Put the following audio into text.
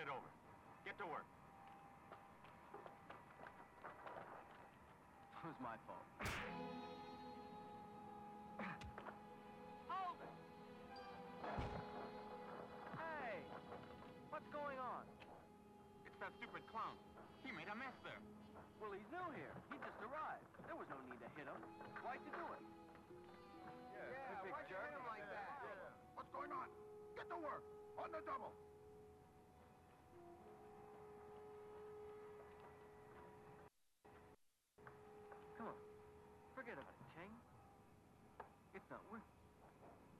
it over. Get to work. It was my fault. Hold it! Hey! What's going on? It's that stupid clown. He made a mess there. Well, he's new here. He just arrived. There was no need to hit him. Why'd you do it? Yeah, why'd you hit him like that? What's going on? Get to work! On the double!